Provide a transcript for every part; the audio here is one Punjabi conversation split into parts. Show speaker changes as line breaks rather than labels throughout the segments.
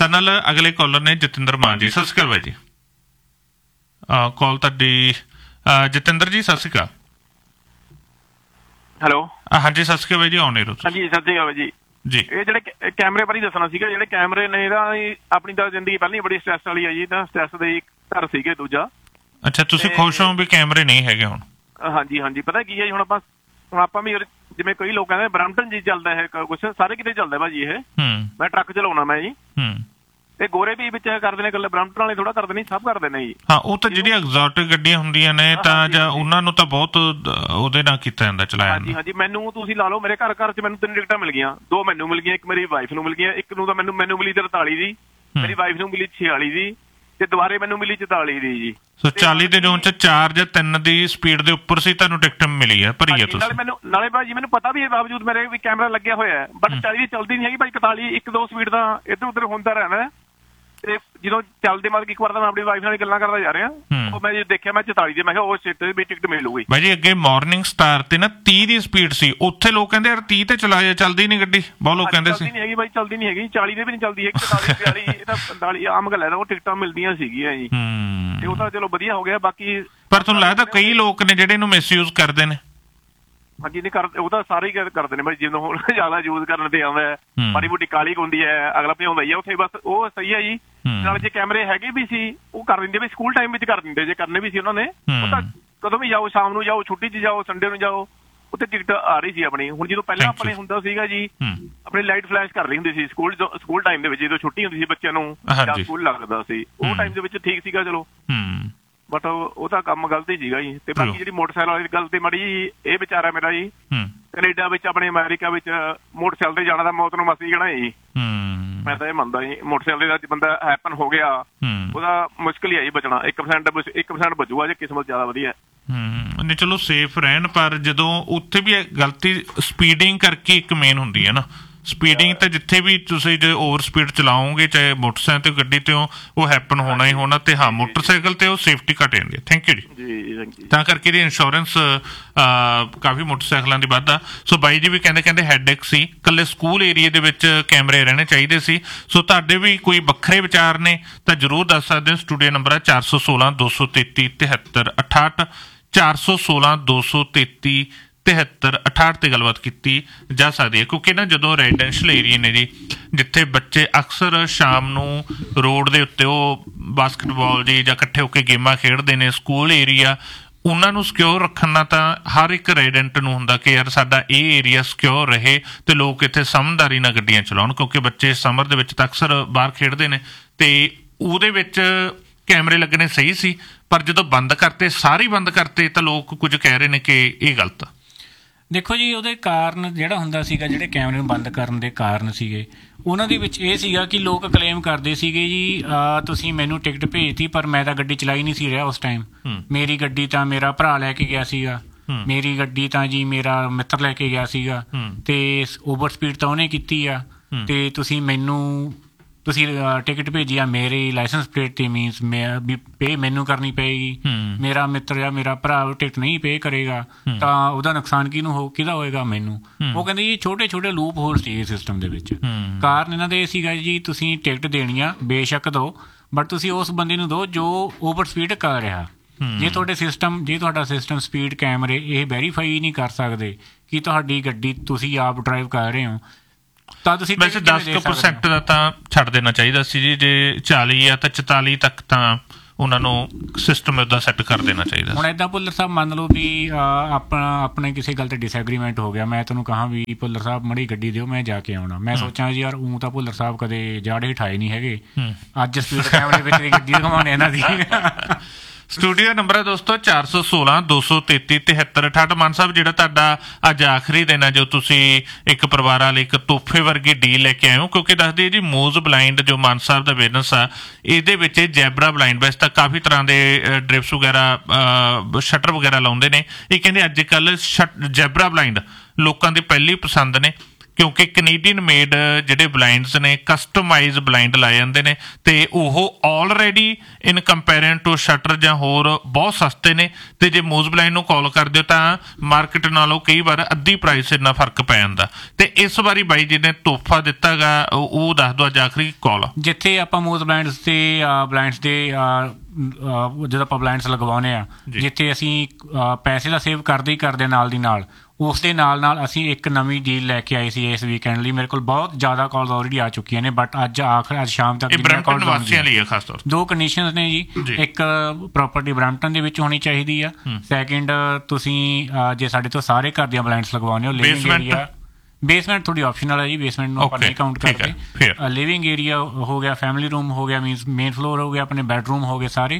ਸਾਡੇ ਨਾਲ ਅਗਲੇ ਕਾਲਰ ਨੇ ਜਤਿੰਦਰ ਮਾਨ ਜੀ। ਸਤਿ ਸ਼੍ਰੀ ਅਕਾਲ ਬਾਈ ਜੀ। ਕਾਲ ਤੁਹਾਡੀ ਜਤਿੰਦਰ ਜੀ, ਸਤਿ ਸ਼੍ਰੀ ਅਕਾਲ।
ਹੈਲੋ,
ਹਾਂਜੀ ਸਤਿ ਸ਼੍ਰੀ ਅਕਾਲ ਬਾਈ ਜੀ। ਆਉਣੇ ਰੋ
ਹਾਂਜੀ ਸਤਿ ਸ਼੍ਰੀ ਅਕਾਲ ਜੀ।
ਜੀ
ਇਹ ਜਿਹੜੇ ਕੈਮਰੇ ਬਾਰੇ ਦੱਸਣਾ ਸੀਗਾ। ਜਿਹੜੇ ਕੈਮਰੇ ਨੇ ਇਹਦਾ ਆਪਣੀ ਤਾਂ ਜ਼ਿੰਦਗੀ ਪਹਿਲਾਂ ਹੀ ਬੜੀ ਸਟ੍ਰੈਸ ਵਾਲੀ ਆ ਜੀ। ਤਾਂ ਸਟ੍ਰੈਸ ਦੇ ਘਰ ਸੀਗੇ ਦੂਜਾ।
ਅੱਛਾ, ਤੁਸੀਂ ਖੁਸ਼ ਹੋ ਵੀ ਕੈਮਰੇ ਨਹੀਂ ਹੈਗੇ ਹੁਣ?
ਹਾਂਜੀ ਹਾਂਜੀ, ਪਤਾ ਕੀ ਹੈ ਜੀ, ਹੁਣ ਆਪਾਂ ਵੀ ਜਿਵੇਂ ਕਈ ਲੋਕ ਕਹਿੰਦੇ ਬਰੰਪਟਨ ਜੀ ਚੱਲਦਾ ਹੈ ਕੁਛ, ਸਾਰੇ ਕਿਤੇ ਚੱਲਦਾ ਭਾਜੀ ਇਹ। ਮੈਂ ਟਰੱਕ ਚਲਾਉਣਾ ਮੈਂ ਜੀ। ਤੇ ਗੋਰੇ ਵੀ ਵਿੱਚ ਕਰਦੇ ਨੇ ਗੱਲ, ਬਰੰਪਟਨ ਵਾਲੇ ਥੋੜਾ ਕਰਦੇ ਨਹੀਂ, ਸਭ ਕਰਦੇ ਨੇ ਜੀ। ਹਾਂ, ਉਹ ਤਾਂ
ਜਿਹੜੀਆਂ ਐਗਜ਼ੋਟਿਕ ਗੱਡੀਆਂ ਹੁੰਦੀਆਂ ਨੇ ਤਾਂ ਜਾਂ ਉਹਨਾਂ ਨੂੰ ਤਾਂ ਬਹੁਤ ਉਹਦੇ ਨਾਲ ਕੀਤਾ ਜਾਂਦਾ, ਚਲਾਇਆ।
ਹਾਂਜੀ ਹਾਂਜੀ, ਮੈਨੂੰ ਤੁਸੀਂ ਲਾ ਲਓ ਮੇਰੇ ਘਰ ਚ ਮੈਨੂੰ 3 ਟਿਕਟਾਂ ਮਿਲ ਗਈਆਂ। 2 ਮੈਨੂੰ ਮਿਲ ਗਈਆਂ, ਇੱਕ ਮੇਰੀ ਵਾਈਫ ਨੂੰ ਮਿਲ ਗਈਆਂ। ਇੱਕ ਨੂੰ ਤਾਂ ਮੈਨੂੰ ਮਿਲੀ 43 ਦੀ, ਮੇਰੀ ਵਾਈਫ ਨੂੰ ਮਿਲੀ 46 ਦੀ, ਤੇ ਦੁਬਾਰੇ ਮੈਨੂੰ ਮਿਲੀ 44 ਦੀ ਜੀ।
ਸੋ 40 ਦੇ ਜ਼ੋਨ 'ਚ 4 ਜਾਂ 3 ਦੀ ਸਪੀਡ ਦੇ ਉੱਪਰ ਸੀ ਤੁਹਾਨੂੰ ਟਿਕਟ ਮਿਲੀ ਹੈ, ਭਰੀ ਹੈ ਤੁਸੀਂ?
ਨਾਲੇ ਭਾਜੀ ਮੈਨੂੰ ਪਤਾ ਵੀ ਹੈ ਬਾਵਜੂਦ ਮੇਰੇ ਵੀ ਕੈਮਰਾ ਲੱਗਿਆ ਹੋਇਆ ਹੈ, ਬਟ 40 ਦੀ ਚੱਲਦੀ ਨਹੀਂ ਹੈਗੀ ਭਾਈ। 41 1-2 ਸਪੀਡ ਦਾ ਇੱਧਰ ਉੱਧਰ ਹੁੰਦਾ ਰਹਿਣਾ। ਤੇ ਜਦੋਂ ਚੱਲਦੇ ਮਤਲਬ ਇੱਕ ਵਾਰ ਤਾਂ ਮੈਂ ਆਪਣੀ ਵਾਈਫ ਨਾਲ ਗੱਲਾਂ ਕਰਦਾ ਜਾ ਰਿਹਾ, ਉਹ ਮੈਂ ਦੇਖਿਆ ਮੈਂ 44 ਦੇ, ਮੈਂ ਕਿਹਾ ਉਹ ਸੀਟ ਵੀ ਟਿਕਟ ਮਿਲੂਗੀ
ਭਾਈ ਜੀ। ਅੱਗੇ ਮਾਰਨਿੰਗ ਸਟਾਰ ਤੇ ਨਾ 30 ਦੀ ਸਪੀਡ ਸੀ, ਉੱਥੇ ਲੋਕ ਕਹਿੰਦੇ ਯਾਰ 30 ਤੇ ਚਲਾ ਜਾ, ਚੱਲਦੀ ਨਹੀਂ ਗੱਡੀ, ਬਹੁਤ ਲੋਕ ਕਹਿੰਦੇ ਸੀ।
ਚੱਲਦੀ ਨਹੀਂ ਹੈਗੀ ਭਾਈ, ਚੱਲਦੀ ਨਹੀਂ ਹੈਗੀ। 40 ਦੇ ਵੀ ਨਹੀਂ ਚੱਲਦੀ ਹੈਗੀ, 44 42 ਇਹ ਤਾਂ 45 ਆਮ ਗੱਲ ਹੈ। ਉਹ ਟਿਕਟਾਂ ਮਿਲਦੀਆਂ ਸੀਗੀਆਂ ਜੀ, ਤੇ ਉਹ ਤਾਂ ਚਲੋ ਵਧੀਆ ਹੋ ਗਿਆ। ਬਾਕੀ ਪਰ ਤੁਹਾਨੂੰ ਲੱਗਦਾ ਕਈ ਲੋਕ ਨੇ ਜਿਹੜੇ ਇਹਨੂੰ ਮਿਸਯੂਜ਼ ਕਰਦੇ ਨੇ? ਹਾਂਜੀ, ਨਹੀਂ ਕਰਦੇ, ਉਹ ਤਾਂ ਸਾਰੇ ਹੀ ਕਰਦੇ ਨੇ ਭਾਈ। ਜਦੋਂ ਹੁਣ ਜ਼ਿਆਦਾ ਯੂਜ਼ ਕਰਨ ਤੇ ਆਉਂਦਾ, ਮਾੜੀ ਮੋਟੀ ਕਾਲੀ ਹੁੰਦੀ ਹੈ, ਅਗਲਾ ਭਜਾਉਂਦਾ ਹੀ ਆ ਉੱਥੇ, ਬਸ ਉਹ ਸਹੀ ਹੈ ਜੀ। ਨਾਲ ਜੇ ਕੈਮਰੇ ਹੈਗੇ ਵੀ ਸੀ ਉਹ ਕਰ ਦਿੰਦੇ ਵੀ, ਸਕੂਲ ਟਾਈਮ ਵਿੱਚ ਕਰ ਦਿੰਦੇ ਜੇ ਕਰਨੇ ਵੀ ਸੀ ਉਹਨਾਂ ਨੇ। ਉਹ ਤਾਂ ਕਦੋਂ ਵੀ ਜਾਓ, ਸ਼ਾਮ ਨੂੰ ਜਾਓ, ਛੁੱਟੀ 'ਚ ਜਾਓ, ਸੰਡੇ ਨੂੰ ਜਾਓ, ਉੱਥੇ ਟਿਕਟ ਆ ਰਹੀ ਸੀ ਆਪਣੀ। ਹੁਣ ਜਦੋਂ ਪਹਿਲਾਂ ਆਪਣੇ ਹੁੰਦਾ ਸੀਗਾ ਜੀ, ਆਪਣੀ ਲਾਈਟ ਫਲੈਸ਼ ਕਰ ਰਹੀ ਹੁੰਦੀ ਸੀ ਸਕੂਲ ਟਾਈਮ ਦੇ ਵਿੱਚ, ਜਦੋਂ ਛੁੱਟੀ ਹੁੰਦੀ ਸੀ ਬੱਚਿਆਂ ਨੂੰ ਜਾਂ ਸਕੂਲ ਲੱਗਦਾ ਸੀ, ਉਹ ਟਾਈਮ ਦੇ ਵਿੱਚ ਠੀਕ ਸੀਗਾ ਚਲੋ। ਬਟ ਉਹ ਤਾਂ ਕੰਮ ਗਲਤ ਹੀ ਸੀਗਾ ਜੀ। ਤੇ ਬਾਕੀ ਜਿਹੜੀ ਮੋਟਰਸਾਈਕਲ ਵਾਲੀ ਗੱਲ ਤੇ ਮਾੜੀ ਜੀ, ਇਹ ਵਿਚਾਰਾ ਮੇਰਾ ਜੀ ਕੈਨੇਡਾ ਵਿੱਚ, ਆਪਣੇ ਅਮਰੀਕਾ ਵਿੱਚ ਮੋਟਰਸਾਈਕਲ ਤੇ ਜਾਣਾ ਦਾ ਮੌਤ ਨੂੰ ਮਸੀ ਕਹਿਣਾ ਜੀ। ਮੈਂ ਤਾਂ ਇਹ ਮੰਨਦਾ ਜੀ, ਮੋਟਰਸਾਈਕਲ ਦਾ ਬੰਦਾ ਹੈਪਨ ਹੋ ਗਿਆ ਉਹਦਾ ਮੁਸ਼ਕਿਲ ਹੀ ਹੈ ਜੀ ਬਚਣਾ। 1% ਬਚੂਗਾ ਜੇ ਕਿਸਮਤ ਜ਼ਿਆਦਾ ਵਧੀਆ। ਨਹੀਂ
ਚਲੋ ਸੇਫ ਰਹਿਣ, ਪਰ ਜਦੋਂ ਉੱਥੇ ਵੀ ਗਲਤੀ ਸਪੀਡਿੰਗ ਕਰਕੇ ਇੱਕ ਮੇਨ ਹੁੰਦੀ ਹੈ ਨਾ। ਸਪੀਡਿੰਗ ਤਾਂ ਜਿੱਥੇ ਵੀ ਤੁਸੀਂ ਜੇ ਓਵਰ ਸਪੀਡ ਚਲਾਓਗੇ, ਚਾਹੇ ਮੋਟਰਸਾਈਕਲ ਤੇ ਗੱਡੀ ਤੇ ਉਹ ਹੈਪਨ ਹੋਣਾ ਹੀ ਹੋਣਾ। ਤੇ ਹਾਂ, ਮੋਟਰਸਾਈਕਲ ਤੇ ਉਹ ਸੇਫਟੀ ਘੱਟ ਜਾਂਦੀ ਹੈ। ਥੈਂਕ ਯੂ ਜੀ। ਤਾਂ ਕਰਕੇ ਇਹਦੀ ਇੰਸ਼ੋਰੈਂਸ ਕਾਫੀ ਮੋਟਰਸਾਈਕਲਾਂ ਦੀ ਵੱਧਦਾ। ਸੋ ਬਾਈ ਜੀ ਵੀ ਕਹਿੰਦੇ ਹੈਡੇਕ ਸੀ, ਇਕੱਲੇ ਸਕੂਲ ਏਰੀਏ ਦੇ ਵਿੱਚ ਕੈਮਰੇ ਰਹਿਣੇ ਚਾਹੀਦੇ ਸੀ। ਸੋ ਤੁਹਾਡੇ ਵੀ ਕੋਈ ਵੱਖਰੇ ਵਿਚਾਰ ਨੇ ਤਾਂ ਜ਼ਰੂਰ ਦੱਸ ਸਕਦੇ ਹੋ। ਸਟੂਡੀਓ ਨੰਬਰ ਹੈ 416 233 73 68, 416 233 73 68 ਤੇ ਗੱਲਬਾਤ ਕੀਤੀ ਜਾ ਸਕਦੀ ਹੈ। ਕਿਉਂਕਿ ਨਾ ਜਦੋਂ ਰੈਜ਼ੀਡੈਂਸ਼ੀਅਲ ਏਰੀਏ ਨੇ ਜੀ, ਜਿੱਥੇ ਬੱਚੇ ਅਕਸਰ ਸ਼ਾਮ ਨੂੰ ਰੋਡ ਦੇ ਉੱਤੇ ਉਹ ਬਾਸਕਟਬਾਲ ਜੀ ਜਾਂ ਇਕੱਠੇ ਹੋ ਕੇ ਗੇਮਾਂ ਖੇਡਦੇ ਨੇ, ਸਕੂਲ ਏਰੀਆ, ਉਹਨਾਂ ਨੂੰ ਸਿਕਿਉਰ ਰੱਖਣ ਨਾਲ ਤਾਂ ਹਰ ਇੱਕ ਰੈਜ਼ੀਡੈਂਟ ਨੂੰ ਹੁੰਦਾ ਕਿ ਯਾਰ ਸਾਡਾ ਇਹ ਏਰੀਆ ਸਿਕਿਉਰ ਰਹੇ ਤੇ ਲੋਕ ਇੱਥੇ ਸਮਝਦਾਰੀ ਨਾਲ ਗੱਡੀਆਂ ਚਲਾਉਣ। ਕਿਉਂਕਿ ਬੱਚੇ ਸਮਰ ਦੇ ਵਿੱਚ ਤਾਂ ਅਕਸਰ ਬਾਹਰ ਖੇਡਦੇ ਨੇ, ਤੇ ਉਹਦੇ ਵਿੱਚ ਕੈਮਰੇ ਲੱਗਣੇ ਸਹੀ ਸੀ। ਪਰ ਜਦੋਂ ਬੰਦ ਕਰਤੇ, ਸਾਰੇ ਬੰਦ ਕਰਤੇ, ਤਾਂ ਲੋਕ ਕੁਝ ਕਹਿ ਰਹੇ ਨੇ ਕਿ ਇਹ ਗਲਤ।
ਦੇਖੋ ਜੀ, ਉਹਦੇ ਕਾਰਨ ਜਿਹੜਾ ਹੁੰਦਾ ਸੀਗਾ, ਜਿਹੜੇ ਕੈਮਰੇ ਨੂੰ ਬੰਦ ਕਰਨ ਦੇ ਕਾਰਨ ਸੀਗੇ, ਉਹਨਾਂ ਦੇ ਵਿੱਚ ਇਹ ਸੀਗਾ ਕਿ ਲੋਕ ਕਲੇਮ ਕਰਦੇ ਸੀਗੇ ਜੀ ਤੁਸੀਂ ਮੈਨੂੰ ਟਿਕਟ ਭੇਜਤੀ, ਪਰ ਮੈਂ ਤਾਂ ਗੱਡੀ ਚਲਾਈ ਨਹੀਂ ਸੀ ਰਿਹਾ ਉਸ ਟਾਈਮ। ਮੇਰੀ ਗੱਡੀ ਤਾਂ ਮੇਰਾ ਭਰਾ ਲੈ ਕੇ ਗਿਆ ਸੀਗਾ, ਮੇਰੀ ਗੱਡੀ ਤਾਂ ਜੀ ਮੇਰਾ ਮਿੱਤਰ ਲੈ ਕੇ ਗਿਆ ਸੀਗਾ, ਤੇ ਓਵਰ ਸਪੀਡ ਤਾਂ ਉਹਨੇ ਕੀਤੀ ਆ, ਤੇ ਤੁਸੀਂ ਟਿਕਟ ਭੇਜੀ ਆ ਮੇਰੀ ਲਾਇਸੈਂਸ ਪਲੇਟ ਤੇ, ਮੀਨਸ ਮੈਂ ਵੀ ਪੇ ਮੈਨੂੰ ਕਰਨੀ ਪਏਗੀ। ਮੇਰਾ ਮਿੱਤਰ ਜਾਂ ਮੇਰਾ ਭਰਾ ਟਿਕਟ ਨਹੀਂ ਪੇ ਕਰੇਗਾ ਤਾਂ ਉਹਦਾ ਨੁਕਸਾਨ ਕਿਹਦਾ ਹੋਏਗਾ? ਮੈਨੂੰ। ਉਹ ਕਹਿੰਦੇ ਜੀ ਛੋਟੇ ਛੋਟੇ ਲੂਪ ਹੋਲ ਸੀ ਇਸ ਸਿਸਟਮ ਦੇ ਵਿੱਚ। ਕਾਰਨ ਇਹਨਾਂ ਦੇ ਇਹ ਸੀਗਾ ਜੀ, ਤੁਸੀਂ ਟਿਕਟ ਦੇਣੀ ਆ ਬੇਸ਼ੱਕ ਦਿਓ, ਬਟ ਤੁਸੀਂ ਉਸ ਬੰਦੇ ਨੂੰ ਦਿਓ ਜੋ ਓਵਰ ਸਪੀਡ ਕਰ ਰਿਹਾ। ਜੇ ਤੁਹਾਡਾ ਸਿਸਟਮ ਸਪੀਡ ਕੈਮਰੇ ਇਹ ਵੈਰੀਫਾਈ ਨਹੀਂ ਕਰ ਸਕਦੇ ਕਿ ਤੁਹਾਡੀ ਗੱਡੀ ਤੁਸੀਂ ਆਪ ਡਰਾਈਵ ਕਰ ਰਹੇ ਹੋ, ਤਾਂ ਤੁਸੀਂ
ਵੈਸੇ 10% ਦਾ ਤਾਂ ਛੱਡ ਦੇਣਾ ਚਾਹੀਦਾ ਸੀ ਜੀ। ਜੇ 40 ਆ ਤਾਂ 44 ਤੱਕ ਤਾਂ ਉਹਨਾਂ ਨੂੰ ਸਿਸਟਮ ਏਦਾਂ ਸੈੱਟ ਕਰ ਦੇਣਾ ਚਾਹੀਦਾ।
ਹੁਣ ਏਦਾਂ ਭੁੱਲਰ ਸਾਹਿਬ ਮੰਨ ਲਓ ਵੀ ਆਪਣੇ ਕਿਸੇ ਗੱਲ ਤੇ ਡਿਸਐਗਰੀਮੈਂਟ ਹੋ ਗਿਆ, ਮੈਂ ਤੁਹਾਨੂੰ ਕਹਾਂ ਵੀ ਭੁੱਲਰ ਸਾਹਿਬ ਮੜੀ ਗੱਡੀ ਦਿਓ, ਮੈਂ ਜਾ ਕੇ ਆਉਣਾ। ਮੈਂ ਸੋਚਾਂ ਜੀ ਯਾਰ ਤਾਂ ਭੁੱਲਰ ਸਾਹਿਬ ਕਦੇ ਜਾੜੇ ਹਟਾਏ ਨਹੀਂ ਹੈਗੇ, ਅੱਜ ਸਪੀਡ ਕੈਮਰੇ ਵਿੱਚ ਗੱਡੀ ਦਿਖਾਉਣੇ ਇਹਨਾਂ ਦੀ।
ਸਟੂਡੀਓ ਨੰਬਰ ਹੈ ਦੋਸਤੋ 416 233 73 68। ਮਾਨ ਸਾਹਿਬ, ਜਿਹੜਾ ਤੁਹਾਡਾ ਅੱਜ ਆਖਰੀ ਦਿਨ ਹੈ, ਜੋ ਤੁਸੀਂ ਇੱਕ ਪਰਿਵਾਰ ਵਾਲੇ ਇੱਕ ਤੋਹਫੇ ਵਰਗੀ ਡੀਲ ਲੈ ਕੇ ਆਏ ਹੋ, ਕਿਉਂਕਿ ਦੱਸਦੇ ਜੀ ਮੂਜ਼ ਬਲਾਈਂਡ ਜੋ ਮਾਨ ਸਾਹਿਬ ਦਾ ਬਿਜ਼ਨਸ ਆ, ਇਹਦੇ ਵਿੱਚ ਜੈਬਰਾ ਬਲਾਈਂਡ, ਵੈਸੇ ਤਾਂ ਕਾਫੀ ਤਰ੍ਹਾਂ ਦੇ ਡ੍ਰਿਪਸ ਵਗੈਰਾ, ਸ਼ਟਰ ਵਗੈਰਾ ਲਾਉਂਦੇ ਨੇ। ਇਹ ਕਹਿੰਦੇ ਅੱਜ ਕੱਲ੍ਹ ਜੈਬਰਾ ਬਲਾਈਂਡ ਲੋਕਾਂ ਦੀ ਪਹਿਲੀ ਪਸੰਦ ਨੇ। ਕਿਉਂਕਿ ਕੈਨੇਡੀਅਨ ਮੇਡ ਜਿਹੜੇ ਬਲਾਈਂਡਸ ਨੇ ਕਸਟਮਾਈਜ਼ ਬਲਾਈਂਡ ਲਾਏ ਜਾਂਦੇ ਨੇ ਤੇ ਉਹ already in comparison to shutter ਜਾਂ ਹੋਰ ਬਹੁਤ ਸਸਤੇ ਨੇ ਤੇ ਜੇ ਮੂਜ਼ ਬਲਾਈਂਡ ਨੂੰ ਕਾਲ ਕਰਦੇ ਹੋ ਤਾਂ ਮਾਰਕੀਟ ਨਾਲੋਂ ਕਈ ਵਾਰ ਅੱਧੀ ਪ੍ਰਾਈਸ ਇੰਨਾ ਫਰਕ ਪੈ ਜਾਂਦਾ। ਤੇ ਇਸ ਵਾਰੀ ਬਾਈ ਜੀ ਨੇ ਤੋਹਫਾ ਦਿੱਤਾ ਗਾ, ਉਹ ਦੱਸ ਦਿਓ ਅੱਜ ਆਖਰੀ ਕਾਲ।
ਜਿੱਥੇ ਆਪਾਂ ਮੂਜ਼ ਬਲਾਈਂਡਸ ਤੇ ਬਲਾਈਂਡਸ ਦੇ ਜਦੋਂ ਆਪਾਂ ਬਲਾਈਂਡਸ ਲਗਵਾਉਂਦੇ ਆ, ਜਿੱਥੇ ਅਸੀਂ ਪੈਸੇ ਦਾ ਸੇਵ ਕਰਦੇ ਹੀ ਕਰਦੇ ਨਾਲ ਦੀ ਨਾਲ ਉਸ ਦੇ ਨਾਲ ਅਸੀਂ ਇੱਕ ਨਵੀਂ ਡੀਲ ਲੈ ਕੇ ਆਏ ਸੀ ਇਸ ਵੀਕਐਂਡ ਲਈ। ਮੇਰੇ ਕੋਲ ਬਹੁਤ ਜ਼ਿਆਦਾ ਕਾਲਸ ਆਲਰੇਡੀ ਆ ਚੁੱਕੀਆਂ ਨੇ, ਬਟ ਅੱਜ ਸ਼ਾਮ ਤੱਕ ਦੋ ਕੰਡੀਸ਼ਨਸ ਨੇ ਜੀ। ਇੱਕ ਪ੍ਰੋਪਰਟੀ ਬਰੈਂਪਟਨ ਦੇ ਵਿੱਚ ਹੋਣੀ ਚਾਹੀਦੀ ਆ। ਸੈਕਿੰਡ, ਤੁਸੀਂ ਜੇ ਸਾਡੇ ਤੋਂ ਸਾਰੇ ਘਰ ਦੀਆਂ ਬਲਾਈਂਡਸ ਲਗਵਾਉਂਦੇ ਹੋ, ਲਿਵਿੰਗ ਏਰੀਆ ਬੇਸਮੈਂਟ ਥੋੜੀ ਆਪਸ਼ਨਲ ਹੈ ਜੀ, ਬੇਸਮੈਂਟ ਨੂੰ ਆਪਾਂ ਨਹੀਂ ਕਾਊਂਟ ਕਰਦੇ। ਲਿਵਿੰਗ ਏਰੀਆ ਹੋ ਗਿਆ, ਫੈਮਿਲੀ ਰੂਮ ਹੋ ਗਿਆ, ਮੀਨਸ ਮੇਨ ਫਲੋਰ ਹੋ ਗਿਆ, ਆਪਣੇ ਬੈਡਰੂਮ ਹੋ ਗਏ ਸਾਰੇ।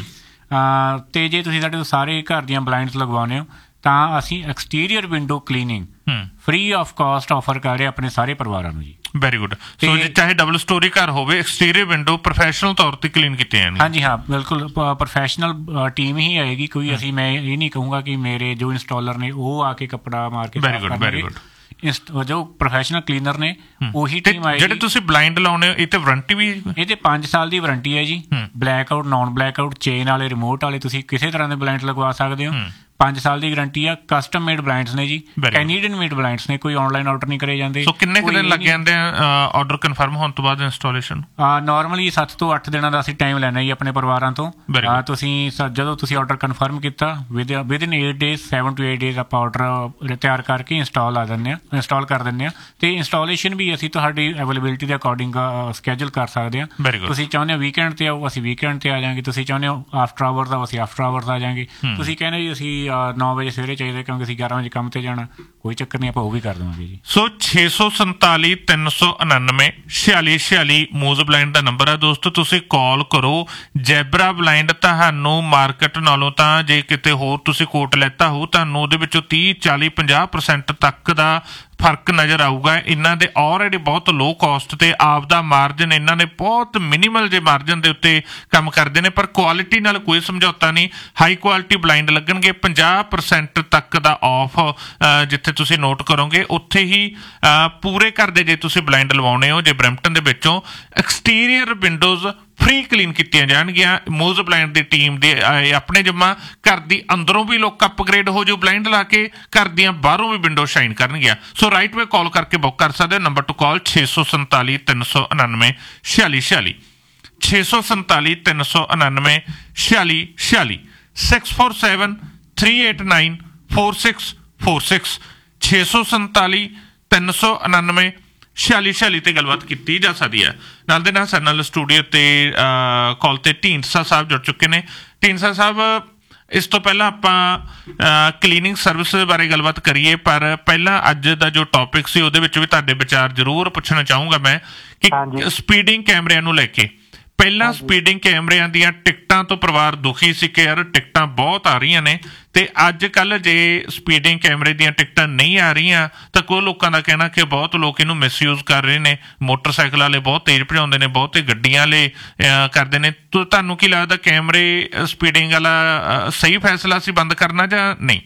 ਤੇ ਜੇ ਤੁਸੀਂ ਸਾਡੇ ਤੋਂ ਸਾਰੇ ਘਰ ਦੀਆਂ ਬਲਾਈਂਡਸ ਲਗਵਾਉਂਦੇ ਹੋ ਤਾਂ ਅਸੀਂ exterior window cleaning free of cost offer ਕਰ ਰਹੇ ਆਪਣੇ ਸਾਰੇ ਪਰਿਵਾਰਾਂ ਨੂੰ ਜੀ।
Very good. ਸੋ ਜੇ ਚਾਹੇ ਡਬਲ ਸਟੋਰੀ ਘਰ ਹੋਵੇ, ਐਕਸਟੀਰੀਅਰ ਵਿੰਡੋ ਪ੍ਰੋਫੈਸ਼ਨਲ ਤੌਰ ਤੇ ਕਲੀਨ ਕੀਤੇ ਜਾਣਗੇ। ਹਾਂਜੀ
ਹਾਂ, ਬਿਲਕੁਲ ਪ੍ਰੋਫੈਸ਼ਨਲ ਟੀਮ ਹੀ ਆਏਗੀ। ਕੋਈ ਅਸੀਂ ਮੈਂ ਇਹ ਨਹੀਂ ਕਹੂੰਗਾ ਕਿ ਮੇਰੇ ਜੋ ਇੰਸਟਾਲਰ ਨੇ ਉਹ ਆ ਕੇ ਕੱਪੜਾ ਮਾਰ ਕੇ।
Very good, very good.
ਜੋ ਪ੍ਰੋਫੈਸ਼ਨਲ ਕਲੀਨਰ ਨੇ ਉਹੀ ਟੀਮ ਆਏਗੀ।
ਜਿਹੜੇ ਤੁਸੀਂ ਬਲਾਈਂਡ ਲਾਉਣੇ ਹੋ ਇਹ ਤੇ ਵਾਰੰਟੀ ਵੀ?
ਇਹ ਤੇ 5 ਸਾਲ ਦੀ ਵਾਰੰਟੀ ਹੈ ਜੀ। Black out, naan black out, chain ਵਾਲੇ, ਰਿਮੋਟ ਵਾਲੇ, ਤੁਸੀਂ ਕਿਸੇ ਤਰ੍ਹਾਂ ਦੇ ਬਲਾਈਂਡ ਲਗਵਾ ਸਕਦੇ ਹੋ। 5 ਸਾਲ ਦੀ ਗਰੰਟੀ ਆ। ਕਸਟਮ ਮੇਡ ਬਲਾਈਂਡਸ ਨੇ ਜੀ, ਕੈਨੇਡੀਅਨ ਮੇਡ ਬਲਾਈਂਡਸ ਨੇ, ਕੋਈ ਆਨਲਾਈਨ ਆਰਡਰ ਨਹੀਂ ਕਰੇ ਜਾਂਦੇ।
ਸੋ ਕਿੰਨੇ ਕੁ ਦਿਨ ਲੱਗ ਜਾਂਦੇ ਆ ਆਰਡਰ ਕਨਫਰਮ ਹੋਣ ਤੋਂ ਬਾਅਦ ਇੰਸਟਾਲੇਸ਼ਨ?
ਨਾਰਮਲੀ 7 ਤੋਂ 8 ਦਿਨਾਂ ਦਾ ਅਸੀਂ ਟਾਈਮ ਲੈਣਾ ਜੀ ਆਪਣੇ ਪਰਿਵਾਰਾਂ ਤੋਂ। ਤੁਸੀਂ ਜਦੋਂ ਤੁਸੀਂ ਆਰਡਰ ਕਨਫਰਮ ਕੀਤਾ ਵਿਦਿਨ 8 ਡੇਜ਼ 7 to 8 ਡੇਜ਼ ਆਪਾਂ ਆਰਡਰ ਤਿਆਰ ਕਰਕੇ ਇੰਸਟਾਲ ਕਰ ਦਿੰਦੇ ਹਾਂ। ਤੇ ਇੰਸਟਾਲੇਸ਼ਨ ਵੀ ਅਸੀਂ ਤੁਹਾਡੀ ਅਵੇਲੇਬਿਲਿਟੀ ਦੇ ਅਕੋਰਡਿੰਗ ਸਕੈਜੂਲ ਕਰ ਸਕਦੇ ਹਾਂ। ਤੁਸੀਂ ਚਾਹੁੰਦੇ ਹੋ ਵੀਕਐਂਡ ਤੇ ਆਓ, ਅਸੀਂ ਵੀਕਐਂਡ ਤੇ ਆ ਜਾਵਾਂਗੇ। ਤੁਸੀਂ ਚਾਹੁੰਦੇ ਹੋ ਆਫਟਰ ਆਵਰਸ ਆਓ, ਅਸੀਂ ਆਫਟਰ ਆਵਰਸ ਆ ਜਾਵਾਂਗੇ। ਤੁਸੀਂ ਕਹਿੰਦੇ ਜੀ ਅਸੀਂ 9 ਵਜੇ ਸਵੇਰੇ ਚਾਹੀਦੇ ਕਿਉਂਕਿ ਅਸੀਂ 11 ਵਜੇ ਕੰਮ ਤੇ ਜਾਣਾ, ਕੋਈ ਚੱਕਰ ਨਹੀਂ, ਆਪਾਂ ਉਹ ਵੀ ਕਰ ਦੇਵਾਂਗੇ ਜੀ। ਸੋ
647 399 4646 ਮੂਜ਼ ਬਲਾਈਂਡ ਦਾ ਨੰਬਰ ਹੈ ਦੋਸਤੋ, ਤੁਸੀਂ ਕਾਲ ਕਰੋ। ਜੈਬਰਾ ਬਲਾਈਂਡ ਤੁਹਾਨੂੰ ਮਾਰਕੀਟ ਨਾਲੋਂ ਤਾਂ ਜੇ ਕਿਤੇ ਹੋਰ ਤੁਸੀਂ ਕੋਟ ਲੈਤਾ ਹੋ ਤੁਹਾਨੂੰ ਉਹਦੇ ਵਿੱਚੋਂ 30, 40, 50% ਤੱਕ ਦਾ ਫਰਕ ਨਜ਼ਰ ਆਊਗਾ। ਇਹਨਾਂ ਦੇ ਆਲਰੇਡੀ ਬਹੁਤ ਲੋ ਕਾਸਟ ਤੇ ਆਪਦਾ ਮਾਰਜਨ ਇਹਨਾਂ ਨੇ ਬਹੁਤ ਮਿਨੀਮਲ ਜੇ ਮਾਰਜਨ ਦੇ ਉੱਤੇ ਕੰਮ ਕਰਦੇ ਨੇ, ਪਰ ਕੁਆਲਿਟੀ ਨਾਲ ਕੋਈ ਸਮਝੌਤਾ ਨਹੀਂ। ਹਾਈ ਕੁਆਲਿਟੀ ਬਲਾਈਂਡ ਲੱਗਣਗੇ। 50% ਤੱਕ ਦਾ ਆਫ ਜਿੱਥੇ ਤੁਸੀਂ ਨੋਟ ਕਰੋਗੇ ਉੱਥੇ ਹੀ ਪੂਰੇ ਘਰ ਦੇ ਜੇ ਤੁਸੀਂ ਬਲਾਈਂਡ ਲਵਾਉਣੇ ਹੋ ਜੇ ਬਰੈਂਪਟਨ ਦੇ ਵਿੱਚੋਂ, ਐਕਸਟੀਰੀਅਰ ਵਿੰਡੋਜ਼ ਫ੍ਰੀ ਕਲੀਨ ਕੀਤੀਆਂ ਜਾਣਗੀਆਂ। ਮੂਜ਼ ਬਲਾਈਂਡ ਦੀ ਟੀਮ ਦੇ ਆਪਣੇ ਜਮਾ ਘਰ ਦੀ ਅੰਦਰੋਂ ਵੀ ਲੋਕ ਅਪਗ੍ਰੇਡ ਹੋ ਜੋ ਬਲਾਈਂਡ ਲਾ ਕੇ, ਘਰ ਦੀਆਂ ਬਾਹਰੋਂ ਵੀ ਵਿੰਡੋ ਸ਼ਾਈਨ ਕਰਨਗੀਆਂ। ਸੋ ਰਾਈਟ ਵੇ ਕਾਲ ਕਰਕੇ ਬੁੱਕ ਕਰ ਸਕਦੇ ਹੋ। ਨੰਬਰ ਟੂ ਕਾਲ 647 399 4646 647 399 4646 647 389 4646 647 399 4646 ਤੇ ਗੱਲਬਾਤ ਕੀਤੀ ਜਾ ਸਕਦੀ ਹੈ। ਨਾਲ ਦੇ ਨਾਲ ਸਾਡੇ ਨਾਲ ਸਟੂਡੀਓ ਤੇ ਕਾਲ ਤੇ ਢੀਂਡਸਾ ਸਾਹਿਬ ਜੁੜ ਚੁੱਕੇ ਨੇ। ਢੀਂਡਸਾ ਸਾਹਿਬ, ਇਸ ਤੋਂ ਪਹਿਲਾਂ ਆਪਾਂ ਕਲੀਨਿੰਗ ਸਰਵਿਸ ਬਾਰੇ ਗੱਲਬਾਤ ਕਰੀਏ, ਪਰ ਪਹਿਲਾਂ ਅੱਜ ਦਾ ਜੋ ਟੌਪਿਕ ਸੀ ਉਹਦੇ ਵਿੱਚ ਵੀ ਤੁਹਾਡੇ ਵਿਚਾਰ ਜ਼ਰੂਰ ਪੁੱਛਣਾ ਚਾਹੂੰਗਾ ਮੈਂ ਕਿ ਸਪੀਡਿੰਗ ਕੈਮਰਿਆਂ ਨੂੰ ਲੈ ਕੇ। ਪਹਿਲਾਂ ਸਪੀਡਿੰਗ ਕੈਮਰਿਆਂ ਦੀਆਂ ਟਿਕਟਾਂ ਤੋਂ ਪਰਿਵਾਰ ਦੁਖੀ ਸੀ ਕਿ ਯਾਰ ਟਿਕਟਾਂ ਬਹੁਤ ਆ ਰਹੀਆਂ ਨੇ, ਤੇ ਅੱਜ ਕੱਲ੍ਹ ਜੇ ਸਪੀਡਿੰਗ ਕੈਮਰੇ ਦੀਆਂ ਟਿਕਟਾਂ ਨਹੀਂ ਆ ਰਹੀਆਂ ਤਾਂ ਕੋਈ ਲੋਕਾਂ ਦਾ ਕਹਿਣਾ ਕਿ ਬਹੁਤ ਲੋਕ ਇਹਨੂੰ ਮਿਸਯੂਜ਼ ਕਰ ਰਹੇ ਨੇ। ਮੋਟਰਸਾਈਕਲ ਵਾਲੇ ਬਹੁਤ ਤੇਜ਼ ਭਜਾਉਂਦੇ ਨੇ, ਬਹੁਤੇ ਗੱਡੀਆਂ ਵਾਲੇ ਕਰਦੇ ਨੇ। ਤੁਹਾਨੂੰ ਕੀ ਲੱਗਦਾ ਕੈਮਰੇ ਸਪੀਡਿੰਗ ਵਾਲਾ ਸਹੀ ਫੈਸਲਾ ਸੀ ਬੰਦ ਕਰਨਾ ਜਾਂ ਨਹੀਂ?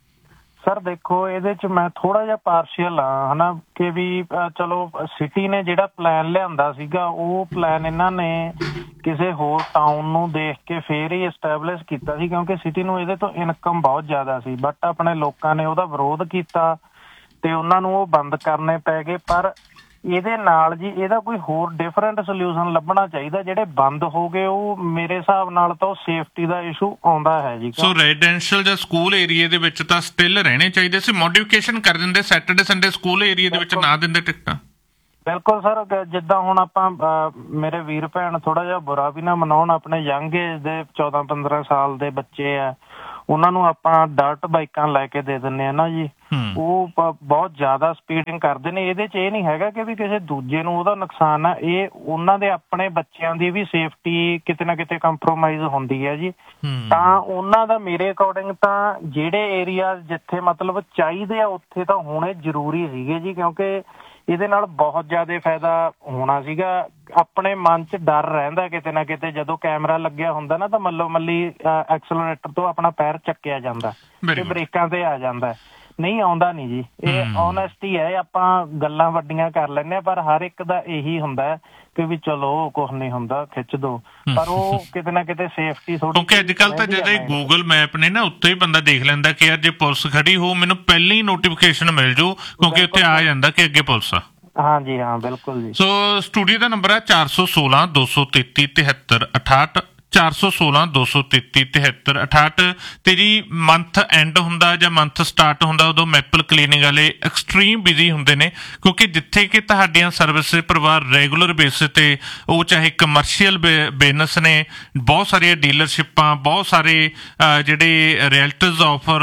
ਸਰ ਦੇਖੋ, ਇਹਦੇ ਚ ਮੈਂ ਥੋੜਾ ਜਿਹਾ ਪਾਰਸ਼ੀਅਲ ਆ, ਹਨਾ, ਕਿ ਵੀ ਚਲੋ ਸਿਟੀ ਨੇ ਜਿਹੜਾ ਪਲਾਨ ਲਿਆਂਦਾ ਸੀਗਾ ਉਹ ਪਲਾਨ ਇਹਨਾਂ ਨੇ ਕਿਸੇ ਹੋਰ ਟਾਊਨ ਨੂੰ ਦੇਖ ਕੇ ਫੇਰ ਹੀ ਐਸਟੈਬਲਿਸ਼ ਕੀਤਾ ਸੀ, ਕਿਉਂਕਿ ਸਿਟੀ ਨੂੰ ਇਹਦੇ ਤੋਂ ਇਨਕਮ ਬਹੁਤ ਜ਼ਿਆਦਾ ਸੀ। ਬਟ ਆਪਣੇ ਲੋਕਾਂ ਨੇ ਉਹਦਾ ਵਿਰੋਧ ਕੀਤਾ ਤੇ ਉਹਨਾਂ ਨੂੰ ਉਹ ਬੰਦ ਕਰਨੇ ਪੈ ਗਏ। ਪਰ ਇਹਦੇ ਨਾਲ ਜੀ ਇਹਦਾ ਕੋਈ ਹੋਰ ਡਿਫਰੈਂਟ ਸੋਲਿਊਸ਼ਨ ਲੱਭਣਾ ਚਾਹੀਦਾ। ਜਿਹੜੇ ਬੰਦ ਹੋ ਗਏ ਉਹ ਮੇਰੇ ਹਿਸਾਬ ਨਾਲ ਤਾਂ ਉਹ ਸੇਫਟੀ ਦਾ ਇਸ਼ੂ ਆਉਂਦਾ ਹੈ ਜੀ।
ਸੋ ਰੈਜ਼ੀਡੈਂਸ਼ੀਅਲ ਜਾਂ ਸਕੂਲ ਏਰੀਆ ਦੇ ਵਿੱਚ ਤਾਂ ਸਟਿਲ ਰਹਿਣੇ ਚਾਹੀਦੇ ਸੀ, ਮੋਡੀਫਿਕੇਸ਼ਨ ਕਰ ਦਿੰਦੇ, ਸੈਟਰਡੇ ਸੰਡੇ ਸਕੂਲ ਏਰੀਆ ਦੇ ਵਿੱਚ ਨਾ ਦਿੰਦੇ ਟਿਕਟਾਂ।
ਬਿਲਕੁਲ ਸਰ, ਜਿੱਦਾਂ ਹੁਣ ਆਪਾਂ ਮੇਰੇ ਵੀਰ ਭੈਣ ਥੋੜਾ ਜਿਹਾ ਬੁਰਾ ਵੀ ਨਾ ਮਨਾਉਣ, ਆਪਣੇ ਯੰਗ ਏਜ ਦੇ 14-15 ਸਾਲ ਦੇ ਬੱਚੇ ਆ, ਉਹਨਾਂ ਨੂੰ ਆਪਾਂ ਡਰਟ ਬਾਈਕਾਂ ਲੈ ਕੇ ਦੇ ਦਿੰਦੇ ਆ ਨਾ ਜੀ, ਉਹ ਬਹੁਤ ਜ਼ਿਆਦਾ ਸਪੀਡਿੰਗ ਕਰਦੇ ਨੇ। ਇਹਦੇ ਚ ਇਹ ਨਹੀਂ ਹੈਗਾ ਕਿ ਵੀ ਕਿਸੇ ਦੂਜੇ ਨੂੰ ਉਹਦਾ ਨੁਕਸਾਨ ਆ, ਇਹ ਉਹਨਾਂ ਦੇ ਆਪਣੇ ਬੱਚਿਆਂ ਦੀ ਵੀ ਸੇਫਟੀ ਕਿਤੇ ਨਾ ਕਿਤੇ ਕੰਪਰੋਮਾਈਜ਼ ਹੁੰਦੀ ਹੈ ਜੀ। ਤਾਂ ਉਹਨਾਂ ਦਾ ਮੇਰੇ ਅਕੋਰਡਿੰਗ ਤਾਂ ਜਿਹੜੇ ਏਰੀਆ ਜਿੱਥੇ ਮਤਲਬ ਚਾਹੀਦੇ ਆ ਉੱਥੇ ਤਾਂ ਹੋਣੇ ਜ਼ਰੂਰੀ ਸੀਗੇ ਜੀ, ਕਿਉਂਕਿ ਇਹਦੇ ਨਾਲ ਬਹੁਤ ਜ਼ਿਆਦਾ ਫਾਇਦਾ ਹੋਣਾ ਸੀਗਾ। ਆਪਣੇ ਮਨ 'ਚ ਡਰ ਰਹਿੰਦਾ ਕਿਤੇ ਨਾ ਕਿਤੇ, ਜਦੋਂ ਕੈਮਰਾ ਲੱਗਿਆ ਹੁੰਦਾ ਨਾ ਤਾਂ ਮੱਲੋ ਮੱਲੀ ਐਕਸਲਰੇਟਰ ਤੋਂ ਆਪਣਾ ਪੈਰ ਚੱਕਿਆ ਜਾਂਦਾ ਤੇ ਬ੍ਰੇਕਾਂ ਤੇ ਆ ਜਾਂਦਾ। ਨਹੀਂ ਆਉਂਦਾ ਨਹੀਂ ਜੀ, ਇਹ ਓਨੈਸਟੀ ਹੈ। ਆਪਾਂ ਗੱਲਾਂ ਵੱਡੀਆਂ ਕਰ ਲੈਂਦੇ ਆ ਪਰ ਹਰ ਇੱਕ ਦਾ ਇਹੀ ਹੁੰਦਾ ਕਿ ਵੀ ਚਲੋ ਕੁਛ ਨਹੀਂ ਹੁੰਦਾ, ਖਿੱਚ ਦੋ, ਪਰ ਉਹ ਕਿਤੇ ਨਾ ਕਿਤੇ ਸੇਫਟੀ ਥੋੜੀ,
ਕਿਉਂਕਿ ਅੱਜ ਕੱਲ ਤਾਂ ਜਦੋਂ ਗੂਗਲ ਮੈਪ ਨੇ ਨਾ ਉੱਤੇ ਹੀ ਬੰਦਾ ਦੇਖ ਲੈਂਦਾ ਕਿ ਯਾਰ ਜੇ ਪੁਲਿਸ ਖੜੀ ਹੋ ਮੈਨੂੰ ਪਹਿਲਾਂ ਹੀ ਨੋਟੀਫਿਕੇਸ਼ਨ ਮਿਲ ਜੂ, ਕਿਉਂਕਿ ਉੱਥੇ ਆ ਜਾਂਦਾ ਕਿ ਅੱਗੇ ਪੁਲਿਸ ਆ।
ਹਾਂਜੀ ਹਾਂ ਬਿਲਕੁਲ ਜੀ।
ਸੋ ਸਟੂਡੀਓ ਦਾ ਨੰਬਰ ਹੈ 416 233 73 68 416 233 73 68 ਤੇ ਜੀ ਮੰਥ ਐਂਡ ਹੁੰਦਾ ਜਾਂ ਮੰਥ ਸਟਾਰਟ ਹੁੰਦਾ ਉਦੋਂ ਮੈਪਲ ਕਲੀਨਿੰਗ ਵਾਲੇ ਐਕਸਟ੍ਰੀਮ ਬਿਜ਼ੀ ਹੁੰਦੇ ਨੇ, ਕਿਉਂਕਿ ਜਿੱਥੇ ਕਿ ਤੁਹਾਡੀਆਂ ਸਰਵਿਸ ਪਰਿਵਾਰ ਰੈਗੂਲਰ ਬੇਸਿਸ ਤੇ ਉਹ ਚਾਹੇ ਕਮਰਸ਼ੀਅਲ ਬਿਜ਼ਨਸ ਨੇ, ਬਹੁਤ ਸਾਰੀਆਂ ਡੀਲਰਸ਼ਿਪਾਂ, ਬਹੁਤ ਸਾਰੇ ਜਿਹੜੇ ਰੀਅਲਟਰਸ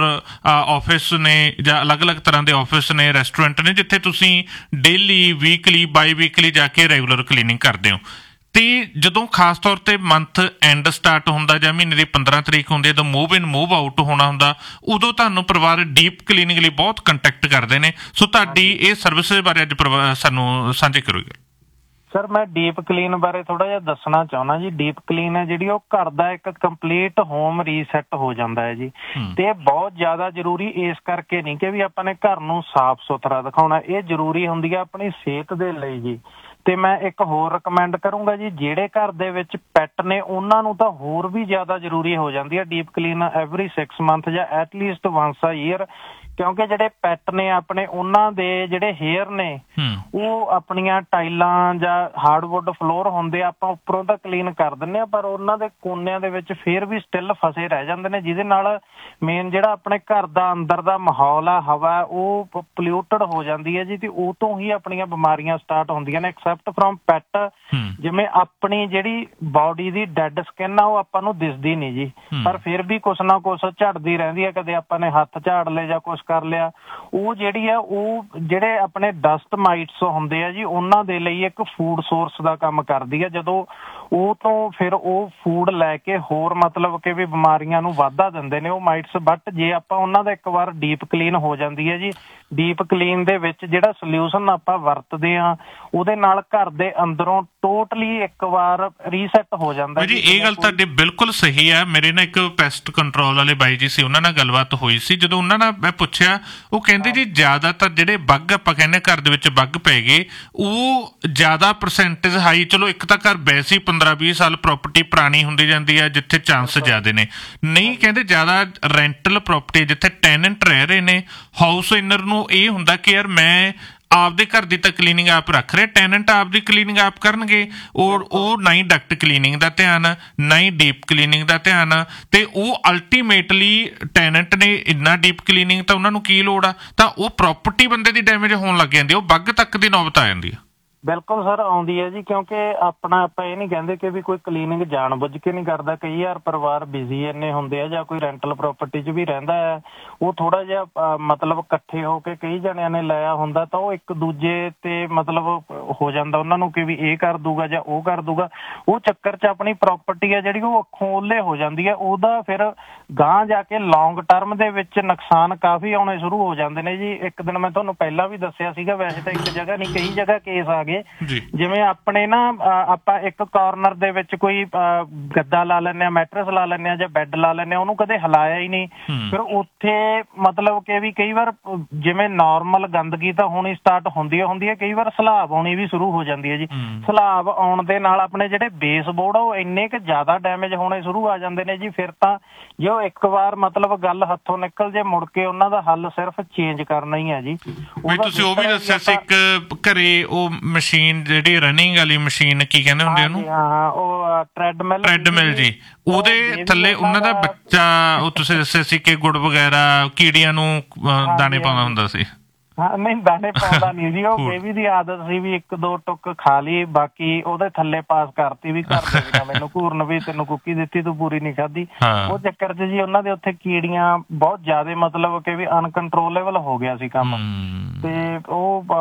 ਆਫਿਸ ਨੇ ਜਾਂ ਅਲੱਗ-ਅਲੱਗ ਤਰ੍ਹਾਂ ਦੇ ਆਫਿਸ ਨੇ, ਰੈਸਟੋਰੈਂਟ ਨੇ, ਜਿੱਥੇ ਤੁਸੀਂ ਡੇਲੀ, ਵੀਕਲੀ, ਬਾਈ ਵੀਕਲੀ ਜਾ ਕੇ ਰੈਗੂਲਰ ਕਲੀਨਿੰਗ ਕਰਦੇ ਹੋ। ਤੇ ਜਦੋਂ ਖਾਸ ਤੌਰ ਤੇ ਮੰਥ ਐਂਡ ਸਟਾਰਟ ਹੁੰਦਾ ਜਾਂ ਮਹੀਨੇ ਦੀ 15 ਤਰੀਕ ਹੁੰਦੀ ਹੈ, ਜਦੋਂ ਮੂਵ ਇਨ ਮੂਵ ਆਊਟ ਹੋਣਾ ਹੁੰਦਾ, ਉਦੋਂ ਤੁਹਾਨੂੰ ਪਰਿਵਾਰ ਡੀਪ ਕਲੀਨਿੰਗ ਲਈ ਬਹੁਤ ਕੰਟੈਕਟ ਕਰਦੇ ਨੇ। ਸੋ ਤੁਹਾਡੀ ਇਹ ਸਰਵਿਸ ਬਾਰੇ ਅੱਜ ਸਾਨੂੰ ਸਾਂਝੇ ਕਰੋਗੇ।
ਸਰ ਮੈਂ ਡੀਪ ਕਲੀਨ ਬਾਰੇ ਥੋੜਾ ਜਿਹਾ ਦੱਸਣਾ ਚਾਹੁੰਦਾ ਜੀ। ਡੀਪ ਕਲੀਨ ਹੈ ਜਿਹੜੀ ਉਹ ਘਰ ਦਾ ਇੱਕ ਕੰਪਲੀਟ ਹੋਮ ਰੀਸੈਟ ਹੋ ਜਾਂਦਾ ਹੈ ਜੀ, ਤੇ ਇਹ ਬਹੁਤ ਜ਼ਿਆਦਾ ਜ਼ਰੂਰੀ ਇਸ ਕਰਕੇ ਨਹੀਂ ਕਿ ਵੀ ਆਪਾਂ ਨੇ ਘਰ ਨੂੰ ਸਾਫ਼ ਸੁਥਰਾ ਦਿਖਾਉਣਾ, ਇਹ ਜ਼ਰੂਰੀ ਹੁੰਦੀ ਹੈ ਆਪਣੀ ਸਿਹਤ ਦੇ ਲਈ ਜੀ। ਤੇ ਮੈਂ ਇੱਕ ਹੋਰ ਰਿਕਮੈਂਡ ਕਰੂੰਗਾ ਜੀ, ਜਿਹੜੇ ਘਰ ਦੇ ਵਿੱਚ ਪੈਟ ਨੇ ਉਹਨਾਂ ਨੂੰ ਤਾਂ ਹੋਰ ਵੀ ਜ਼ਿਆਦਾ ਜ਼ਰੂਰੀ ਹੋ ਜਾਂਦੀ ਹੈ ਡੀਪ ਕਲੀਨ ਐਵਰੀ 6 ਮੰਥ ਜਾਂ ਐਟਲੀਸਟ ਵਾਂਸ ਅ ਈਅਰ, ਕਿਉਂਕਿ ਜਿਹੜੇ ਪੈਟ ਨੇ ਆਪਣੇ ਉਹਨਾਂ ਦੇ ਜਿਹੜੇ ਹੇਅਰ ਨੇ ਉਹ ਆਪਣੀਆਂ ਟਾਈਲਾਂ ਜਾਂ ਹਾਰਡਵੁੱਡ ਫਲੋਰ ਹੁੰਦੇ ਆਪਾਂ ਉੱਪਰੋਂ ਤਾਂ ਕਲੀਨ ਕਰ ਦਿੰਦੇ ਆ, ਪਰ ਉਹਨਾਂ ਦੇ ਕੋਨਿਆਂ ਦੇ ਵਿੱਚ ਫੇਰ ਵੀ ਸਟਿਲ ਫਸੇ ਰਹਿ ਜਾਂਦੇ ਨੇ, ਜਿਹਦੇ ਨਾਲ ਮੇਨ ਜਿਹੜਾ ਆਪਣੇ ਘਰ ਦਾ ਅੰਦਰ ਦਾ ਮਾਹੌਲ ਆ, ਹਵਾ, ਉਹ ਪੋਲਿਊਟਡ ਹੋ ਜਾਂਦੀ ਹੈ ਜੀ, ਤੇ ਉਹ ਤੋਂ ਹੀ ਆਪਣੀਆਂ ਬਿਮਾਰੀਆਂ ਸਟਾਰਟ ਹੁੰਦੀਆਂ ਨੇ। ਐਕਸੈਪਟ ਫਰੋਮ ਪੈਟ, ਜਿਵੇਂ ਆਪਣੀ ਜਿਹੜੀ ਬਾਡੀ ਦੀ ਡੈਡ ਸਕਿਨ ਆ ਉਹ ਆਪਾਂ ਨੂੰ ਦਿਸਦੀ ਨਹੀਂ ਜੀ, ਪਰ ਫਿਰ ਵੀ ਕੁਛ ਨਾ ਕੁਛ ਝੜਦੀ ਰਹਿੰਦੀ ਹੈ, ਕਦੇ ਆਪਾਂ ਨੇ ਹੱਥ ਝਾੜ ਲਏ ਜਾਂ ਕੁਛ ਕਰ ਲਿਆ, ਉਹ ਜਿਹੜੀ ਆ ਉਹ ਜਿਹੜੇ ਆਪਣੇ ਡਸਟ ਮਾਈਟਸ ਹੁੰਦੇ ਆ ਜੀ ਉਹਨਾਂ ਦੇ ਲਈ ਇੱਕ ਫੂਡ ਸੋਰਸ ਦਾ ਕੰਮ ਕਰਦੀ ਹੈ। ਜਦੋਂ ਉਹ ਤੋਂ ਫਿਰ ਉਹ ਫੂਡ ਲੈ ਕੇ ਹੋਰ ਮਤਲਬ ਕਿ ਵੀ ਬਿਮਾਰੀਆਂ ਨੂੰ ਵਾਧਾ ਦਿੰਦੇ ਨੇ ਉਹ ਮਾਈਟਸ, ਬਟ ਜੇ ਆਪਾਂ ਉਹਨਾਂ ਦਾ ਇੱਕ ਵਾਰ ਡੀਪ ਕਲੀਨ ਹੋ ਜਾਂਦੀ ਹੈ ਜੀ, ਡੀਪ ਕਲੀਨ ਦੇ ਵਿੱਚ ਜਿਹੜਾ ਸੋਲਿਊਸ਼ਨ ਆਪਾਂ ਵਰਤਦੇ ਆ ਉਹਦੇ ਨਾਲ ਘਰ ਦੇ ਅੰਦਰੋਂ ਟੋਟਲੀ ਇੱਕ ਵਾਰ ਰੀਸੈਟ ਹੋ ਜਾਂਦਾ
ਜੀ। ਇਹ ਗੱਲ ਤੁਹਾਡੀ ਬਿਲਕੁਲ ਸਹੀ ਹੈ। ਮੇਰੇ ਨਾਲ ਇੱਕ ਪੈਸਟ ਕੰਟਰੋਲ ਵਾਲੇ ਬਾਈ ਜੀ ਸੀ, ਉਹਨਾਂ ਨਾਲ ਗੱਲਬਾਤ ਹੋਈ ਸੀ। ਜਦੋਂ ਉਹਨਾਂ ਨਾਲ ਮੈਂ ਪੁੱਛਿਆ, ਉਹ ਕਹਿੰਦੇ ਜੀ ਜ਼ਿਆਦਾਤਰ ਜਿਹੜੇ ਬੱਗ ਆਪਾਂ ਕਹਿੰਦੇ ਘਰ ਦੇ ਵਿੱਚ ਬੱਗ ਪੈ ਗਏ, ਉਹ ਜ਼ਿਆਦਾ ਪਰਸੈਂਟੇਜ ਹਾਈ, ਚਲੋ ਇੱਕ ਤਾਂ ਘਰ ਵੈਸੇ ਹੀ 15-20 ਸਾਲ ਪ੍ਰੋਪਰਟੀ ਪੁਰਾਣੀ ਹੁੰਦੀ ਜਾਂਦੀ ਹੈ ਜਿੱਥੇ ਚਾਂਸ ਜ਼ਿਆਦਾ ਨੇ, ਨਹੀਂ ਕਹਿੰਦੇ ਜ਼ਿਆਦਾ ਰੈਂਟਲ ਪ੍ਰੋਪਰਟੀ ਜਿੱਥੇ ਟੈਨੈਂਟ ਰਹਿ ਰਹੇ ਨੇ, ਹਾਊਸ ਓਨਰ ਨੂੰ ਇਹ ਹੁੰਦਾ ਕਿ ਯਾਰ ਮੈਂ ਆਪਦੇ ਘਰ ਦੀ ਤਾਂ ਕਲੀਨਿੰਗ ਆਪ ਰੱਖ ਰਿਹਾ, ਟੈਨੈਂਟ ਆਪਦੀ ਕਲੀਨਿੰਗ ਆਪ ਕਰਨਗੇ, ਉਹ ਨਾ ਹੀ ਡਕਟ ਕਲੀਨਿੰਗ ਦਾ ਧਿਆਨ, ਨਾ ਹੀ ਡੀਪ ਕਲੀਨਿੰਗ ਦਾ ਧਿਆਨ, ਤੇ ਉਹ ਅਲਟੀਮੇਟਲੀ ਟੈਨੈਂਟ ਨੇ ਇੰਨਾ ਡੀਪ ਕਲੀਨਿੰਗ ਤਾਂ ਉਹਨਾਂ ਨੂੰ ਕੀ ਲੋੜ ਆ, ਤਾਂ ਉਹ ਪ੍ਰੋਪਰਟੀ ਬੰਦੇ ਦੀ ਡੈਮੇਜ ਹੋਣ ਲੱਗ ਜਾਂਦੀ, ਉਹ ਬੱਗ ਤੱਕ ਦੀ ਨੌਬਤ ਆ ਜਾਂਦੀ ਹੈ।
ਬਿਲਕੁਲ ਸਰ ਆਉਂਦੀ ਹੈ ਜੀ, ਕਿਉਂਕਿ ਆਪਾਂ ਇਹ ਨਹੀਂ ਕਹਿੰਦੇ ਕਿ ਵੀ ਕੋਈ ਕਲੀਨਿੰਗ ਜਾਣ ਬੁੱਝ ਕੇ ਨਹੀਂ ਕਰਦਾ, ਕਈ ਵਾਰ ਪਰਿਵਾਰ ਬਿਜ਼ੀ ਇੰਨੇ ਹੁੰਦੇ ਆ ਜਾਂ ਕੋਈ ਰੈਂਟਲ ਪ੍ਰੋਪਰਟੀ 'ਚ ਵੀ ਰਹਿੰਦਾ ਹੈ, ਉਹ ਥੋੜਾ ਜਿਹਾ ਮਤਲਬ ਇਕੱਠੇ ਹੋ ਕੇ ਕਈ ਜਣਿਆਂ ਨੇ ਲਿਆ ਹੁੰਦਾ ਤਾਂ ਉਹ ਇੱਕ ਦੂਜੇ ਤੇ ਮਤਲਬ ਹੋ ਜਾਂਦਾ ਉਹਨਾਂ ਨੂੰ ਕਿ ਵੀ ਇਹ ਕਰ ਦੂਗਾ ਜਾਂ ਉਹ ਕਰ ਦੂਗਾ, ਉਹ ਚੱਕਰ 'ਚ ਆਪਣੀ ਪ੍ਰੋਪਰਟੀ ਹੈ ਜਿਹੜੀ ਉਹ ਅੱਖੋਂ ਓਹਲੇ ਹੋ ਜਾਂਦੀ ਹੈ, ਉਹਦਾ ਫਿਰ ਗਾਂਹ ਜਾ ਕੇ ਲੌਂਗ ਟਰਮ ਦੇ ਵਿੱਚ ਨੁਕਸਾਨ ਕਾਫੀ ਆਉਣੇ ਸ਼ੁਰੂ ਹੋ ਜਾਂਦੇ ਨੇ ਜੀ। ਇੱਕ ਦਿਨ ਮੈਂ ਤੁਹਾਨੂੰ ਪਹਿਲਾਂ ਵੀ ਦੱਸਿਆ ਸੀਗਾ, ਵੈਸੇ ਤਾਂ ਇੱਕ ਜਗ੍ਹਾ ਨਹੀਂ ਕਈ ਜਗ੍ਹਾ ਕੇਸ ਆ ਗਏ, ਜਿਵੇਂ ਆਪਣੇ ਨਾ ਆਪਾਂ ਇੱਕ ਕਾਰਨਰ ਦੇ ਵਿੱਚ ਕੋਈ ਗੱਦਾ ਲਾ ਲੈਂਦੇ ਆ, ਮੈਟਰਸ ਲਾ ਲੈਂਦੇ ਆ ਜਾਂ ਬੈੱਡ ਲਾ ਲੈਂਦੇ ਆ, ਉਹਨੂੰ ਕਦੇ ਹਿਲਾਇਆ ਹੀ ਨਹੀਂ, ਫਿਰ ਉੱਥੇ ਮਤਲਬ ਕਿ ਵੀ ਕਈ ਵਾਰ ਜਿਵੇਂ ਨਾਰਮਲ ਗੰਦਗੀ ਤਾਂ ਹੋਣੀ ਸਟਾਰਟ ਹੁੰਦੀ ਹੈ, ਕਈ ਵਾਰ ਸਲਾਬ ਆਉਣੀ ਵੀ ਸ਼ੁਰੂ ਹੋ ਜਾਂਦੀ ਹੈ ਜੀ। ਸਲਾਬ ਆਉਣ ਦੇ ਨਾਲ ਆਪਣੇ ਜਿਹੜੇ ਬੇਸਬੋਰਡ ਆ ਉਹ ਇੰਨੇ ਕੁ ਜ਼ਿਆਦਾ ਡੈਮੇਜ ਹੋਣੇ ਸ਼ੁਰੂ ਆ ਜਾਂਦੇ ਨੇ ਜੀ। ਫਿਰ ਤਾਂ ਜੇ ਉਹ ਇੱਕ ਵਾਰ ਮਤਲਬ ਗੱਲ ਹੱਥੋਂ ਨਿਕਲ ਜੇ, ਮੁੜ ਕੇ ਉਹਨਾਂ ਦਾ ਹੱਲ ਸਿਰਫ ਚੇਂਜ ਕਰਨਾ ਹੀ ਹੈ ਜੀ।
ਤੁਸੀਂ ਉਹ ਵੀ ਦੱਸਿਆ ਸੀ ਇੱਕ ਘਰੇ ਉਹ ਮਸ਼ੀਨ ਜਿਹੜੀ ਰਨਿੰਗ ਵਾਲੀ ਮਸ਼ੀਨ, ਕੀ ਕਹਿੰਦੇ ਹੁੰਦੇ ਉਹਨੂੰ?
ਹਾਂ ਉਹ ਟ੍ਰੈਡਮਿਲ
ਜੀ, ਉਹਦੇ ਥੱਲੇ ਉਹਨਾਂ ਦਾ ਬੱਚਾ, ਉਹ ਤੁਸੀਂ ਦੱਸਿਆ ਸੀ ਕਿ ਗੁੜ ਵਗੈਰਾ ਕੀੜੀਆਂ ਨੂੰ ਦਾਣੇ ਪਾਉਂਦਾ ਹੁੰਦਾ ਸੀ।
ਹਾਂ ਨਹੀਂ ਦਾਣੇ ਪਾਉਂਦਾ ਨਹੀਂ ਜੀ, ਉਹ ਬੇਬੀ ਦੀ ਆਦਤ ਸੀ ਵੀ ਇੱਕ ਦੋ ਟੁੱਕ ਖਾ ਲਈ, ਬਾਕੀ ਉਹਦੇ ਥੱਲੇ ਪਾਸ ਕਰਤੀ ਵੀ ਘਰ ਦੇ ਮੈਨੂੰ ਘੂਰਨ ਵੀ ਤੈਨੂੰ ਕੁੱਕੀ ਦਿੱਤੀ ਤੂੰ ਪੂਰੀ ਨਹੀਂ ਖਾਧੀ। ਉਹ ਚੱਕਰ 'ਚ ਜੀ ਉਹਨਾਂ ਦੇ ਉੱਥੇ ਕੀੜੀਆਂ ਬਹੁਤ ਜ਼ਿਆਦਾ ਮਤਲਬ ਕਿ ਵੀ ਅਨਕੰਟਰੋਲੇਬਲ ਹੋ ਗਿਆ ਸੀ ਕੰਮ, ਤੇ ਉਹ